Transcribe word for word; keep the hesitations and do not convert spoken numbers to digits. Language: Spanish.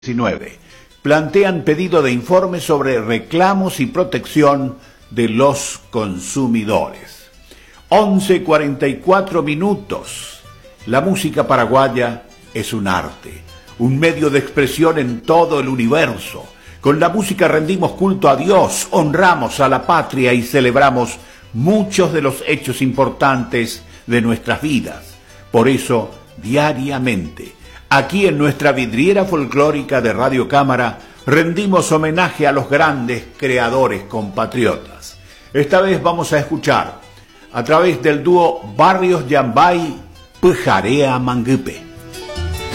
diecinueve. Plantean pedido de informe sobre reclamos y protección de los consumidores. once cuarenta y cuatro minutos. La música paraguaya es un arte, un medio de expresión en todo el universo. Con la música rendimos culto a Dios, honramos a la patria y celebramos muchos de los hechos importantes de nuestras vidas. Por eso, diariamente, aquí en nuestra vidriera folclórica de Radio Cámara, rendimos homenaje a los grandes creadores compatriotas. Esta vez vamos a escuchar, a través del dúo Barrios Yambay, Pujarea Mangupe.